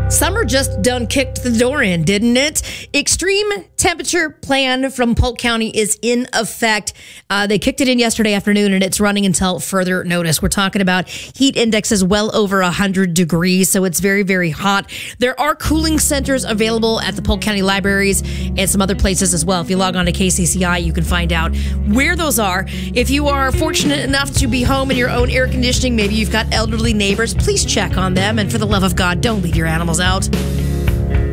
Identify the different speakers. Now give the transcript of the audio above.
Speaker 1: Summer just done kicked the door in, didn't it? Extreme temperature plan from Polk County is in effect. They kicked it in yesterday afternoon, and it's running until further notice. We're talking about heat indexes well over 100 degrees, so it's very, very hot. There are cooling centers available at the Polk County libraries and some other places as well. If you log on to KCCI, you can find out where those are. If you are fortunate enough to be home in your own air conditioning, maybe you've got elderly neighbors, please check on them. And for the love of God, don't leave your animals out.